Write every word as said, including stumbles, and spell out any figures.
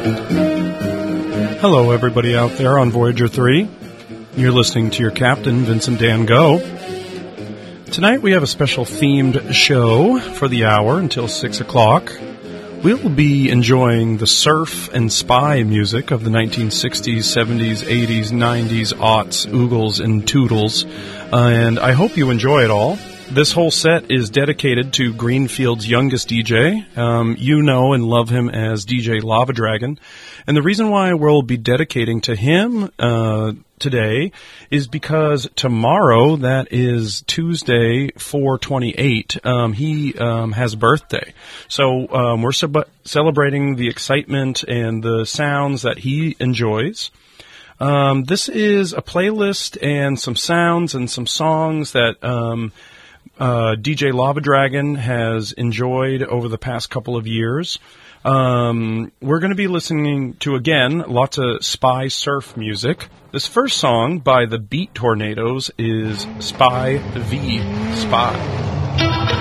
Hello, everybody out there on Voyager three. You're listening to your captain, Vincent Dan Go. Tonight we have a special themed show for the hour until six o'clock. We'll be enjoying the surf and spy music of the nineteen sixties, seventies, eighties, nineties, aughts, oogles, and toodles, uh, and I hope you enjoy it all. This whole set is dedicated to Greenfield's youngest D J. Um, you know and love him as D J Lava Dragon. And the reason why we'll be dedicating to him uh, today is because tomorrow, that is Tuesday, four twenty-eight, um, he um, has a birthday. So um, we're ce- celebrating the excitement and the sounds that he enjoys. Um, this is a playlist and some sounds and some songs that um, uh, D J Lava Dragon has enjoyed over the past couple of years. Um, we're going to be listening to, again, lots of spy surf music. This first song by the Beat Tornadoes is Spy V, Spy.